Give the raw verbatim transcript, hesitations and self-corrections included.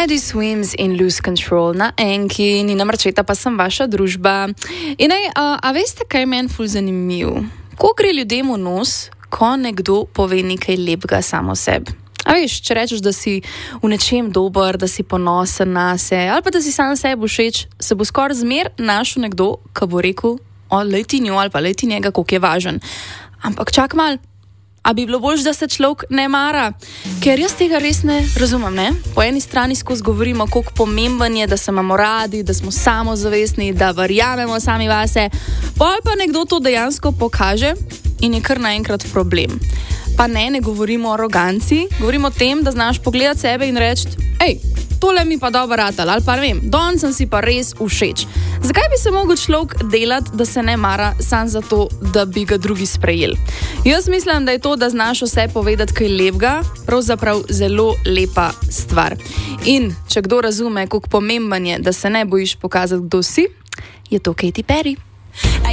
Teddy Swims in Lose Control na enki, Nina Marčeta pa sem vaša družba. In ej, a, a veste, kaj je meni ful zanimiv? Ko gre ljudem v nos, ko nekdo pove nekaj lepega samo sebi. A veš, če rečeš, da si v nečem dober, da si ponosen nase, ali pa da si sam sebi všeč, se bo skoraj zmer našel nekdo, ki bo rekel, o, lej ti njo ali pa lej ti njega, koliko je važen. Ampak čak mal, a bi bilo boljše, da se človek ne mara? Ker jaz tega res ne razumem, ne? Po eni strani skozi govorimo, koliko pomemben je, da se imamo radi, da smo samozavestni, da verjamemo sami vase, pol pa nekdo to dejansko pokaže in je kar naenkrat problem. Pa ne, ne govorimo o aroganci, govorimo o tem, da znaš pogledati sebe in reči, ej, tole mi pa dobro ratal, ali pa ne vem, danes sem si pa res všeč. Zakaj bi se mogel človek delati, da se ne mara, sam zato, da bi ga drugi sprejeli? Jaz mislim, da je to, da znaš vse povedati kaj lepega, pravzaprav zelo lepa stvar. In če kdo razume, koliko pomemben je, da se ne bojiš pokazati, kdo si, je to Katy Perry.